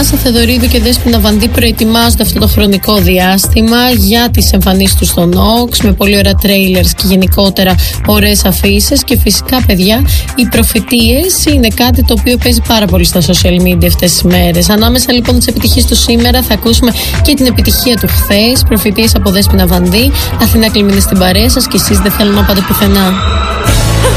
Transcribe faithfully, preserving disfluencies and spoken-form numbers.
Νάσα Θεοδωρίδου και Δέσποινα Βανδύ προετοιμάζονται αυτό το χρονικό διάστημα για τις εμφανίσεις τους στο Νόξ, με πολύ ωραία τρέιλερς και γενικότερα ωραίες αφήσεις. Και φυσικά, παιδιά, οι προφητείες είναι κάτι το οποίο παίζει πάρα πολύ στα social media αυτές τις μέρες. Ανάμεσα λοιπόν τις επιτυχίες του σήμερα θα ακούσουμε και την επιτυχία του χθες. Προφητείες από Δέσποινα Βανδύ. Αθηνά Κλιμίνη στην παρέα σας και εσείς δεν θέλω να πάτε πουθενά.